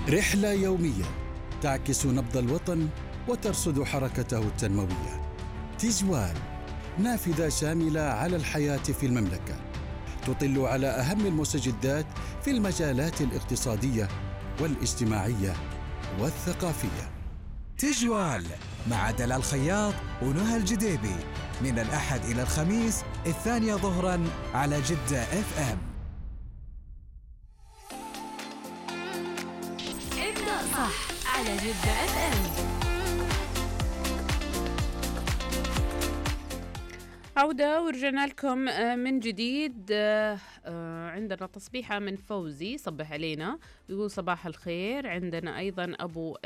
رحلة يومية تعكس نبض الوطن وترصد حركته التنموية. تجوال، نافذة شاملة على الحياة في المملكة، تطل على أهم المستجدات في المجالات الاقتصادية والاجتماعية والثقافية. تجوال مع دلال الخياط ونهى الجديبي من الأحد إلى الخميس 2 ظهراً على جدة FM. ابدأ صح على جدة FM. عودة ورجعنا لكم من جديد. عندنا تصبيحة من فوزي صبح علينا، يقول صباح الخير. عندنا أيضا أبو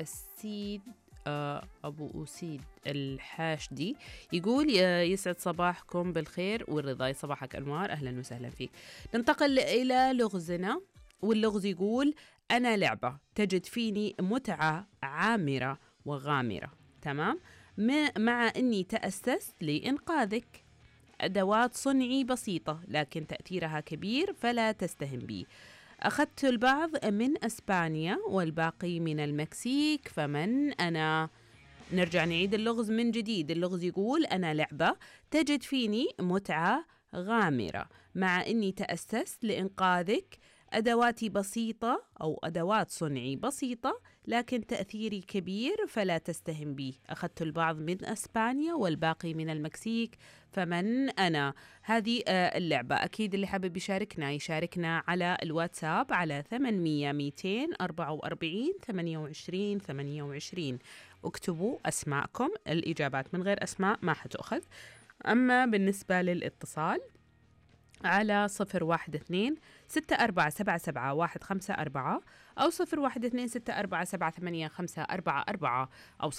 أسيد الحاشدي يقول يسعد صباحكم بالخير والرضا، صباحك أنوار، أهلا وسهلا فيك. ننتقل إلى لغزنا، واللغز يقول أنا لعبة تجد فيني متعة عامرة وغامرة، تمام، مع أني تأسست لإنقاذك. أدوات صنعي بسيطة لكن تأثيرها كبير فلا تستهن بي. أخذت البعض من أسبانيا والباقي من المكسيك، فمن أنا؟ نرجع نعيد اللغز من جديد. اللغز يقول أنا لعبة تجد فيني متعة غامرة مع أني تأسست لإنقاذك. أدواتي بسيطة أو أدوات صنعي بسيطة لكن تأثيري كبير فلا تستهن بي. أخذت البعض من أسبانيا والباقي من المكسيك، فمن أنا؟ هذه اللعبة. أكيد اللي حابب يشاركنا على الواتساب على 800-244-28-28. اكتبوا أسماءكم، الإجابات من غير أسماء ما حتأخذ. أما بالنسبة للاتصال على 012-6477-154 أو 012-6478-544 أو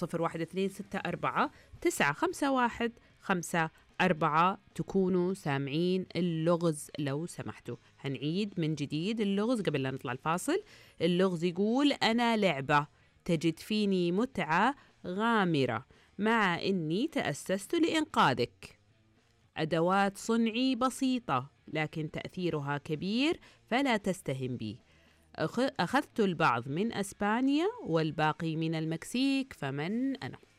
012-64-951-544. تكونوا سامعين اللغز لو سمحتوا. هنعيد من جديد اللغز قبل لا نطلع الفاصل. اللغز يقول أنا لعبة تجد فيني متعة غامرة مع أني تأسست لإنقاذك. أدوات صنعي بسيطة لكن تأثيرها كبير فلا تستهن بي. أخذت البعض من أسبانيا والباقي من المكسيك، فمن أنا؟